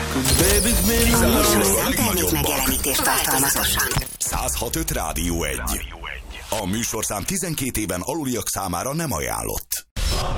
Ez a műsorszám termék megjelenítést tartalmazosan. 106.5 Rádió 1. A műsorszám 12 éven aluliak számára nem ajánlott.